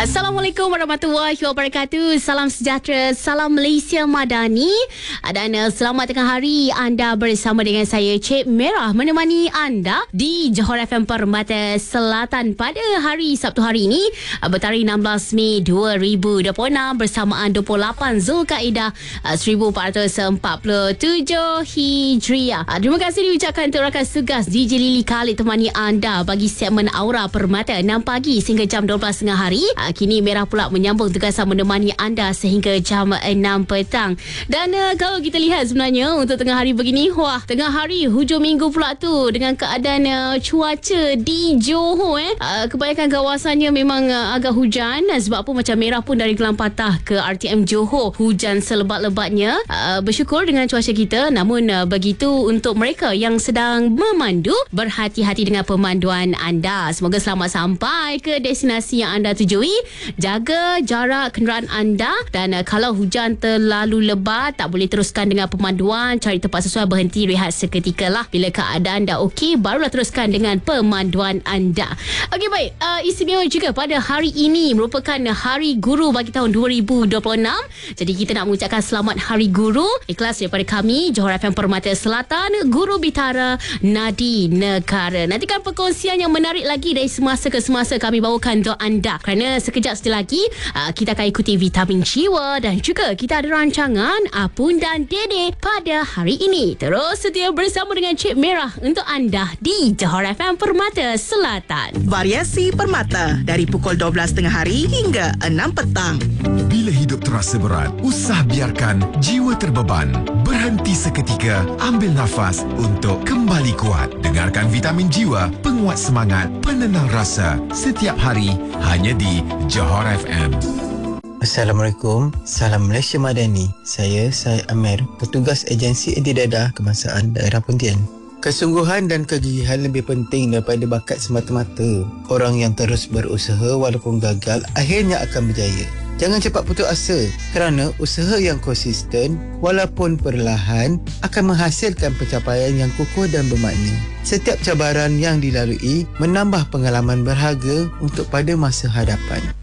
Assalamualaikum warahmatullahi wabarakatuh. Salam sejahtera, salam Malaysia Madani. Dan selamat tengah hari anda bersama dengan saya Cik Merah menemani anda di Johor FM Permata Selatan pada hari Sabtu hari ini bertarikh 16 Mei 2026 bersamaan 28 Zulkaidah 1447 Hijriah. Terima kasih diucapkan untuk rakan tugas DJ Lily Khalid temani anda bagi segmen Aura Permata 6 pagi sehingga jam 12.30 hari. Kini Merah pula menyambung tugasan menemani anda sehingga jam 6 petang. Dan kalau kita lihat sebenarnya untuk tengah hari begini, wah, tengah hari hujung minggu pula tu dengan keadaan cuaca di Johor kebanyakan kawasannya memang agak hujan. Sebab apa macam Merah pun dari Gelang Patah ke RTM Johor hujan selebat-lebatnya. Bersyukur dengan cuaca kita, namun begitu untuk mereka yang sedang memandu, berhati-hati dengan pemanduan anda. Semoga selamat sampai ke destinasi yang anda tujui. Jaga jarak kenderaan anda dan kalau hujan terlalu lebat tak boleh teruskan dengan pemanduan, cari tempat sesuai, berhenti rehat seketika lah. Bila keadaan dah okey barulah teruskan dengan pemanduan anda. Okey, baik, istimewa juga pada hari ini merupakan Hari Guru bagi tahun 2026. Jadi kita nak mengucapkan selamat Hari Guru ikhlas daripada kami Johor FM Permata Selatan, Guru Bitara Nadi Negara. Nantikan perkongsian yang menarik lagi dari semasa ke semasa kami bawakan untuk anda. Kerana sekejap setelah lagi kita akan ikuti Vitamin Jiwa dan juga kita ada rancangan Apun dan Dede pada hari ini. Terus setia bersama dengan Cik Merah untuk anda di Johor FM Permata Selatan. Variasi Permata dari pukul 12 tengah hari hingga 6 petang. Bila hidup terasa berat, usah biarkan jiwa terbeban. Berhenti seketika, ambil nafas untuk kembali kuat. Dengarkan Vitamin Jiwa, penguat semangat, penenang rasa setiap hari hanya di Johor FM. Assalamualaikum, salam Malaysia Madani. Saya Amir, petugas agensi anti dadah kebangsaan daerah Pontian. Kesungguhan dan kegigihan lebih penting daripada bakat semata-mata. Orang yang terus berusaha walaupun gagal akhirnya akan berjaya. Jangan cepat putus asa kerana usaha yang konsisten walaupun perlahan akan menghasilkan pencapaian yang kukuh dan bermakna. Setiap cabaran yang dilalui menambah pengalaman berharga untuk pada masa hadapan.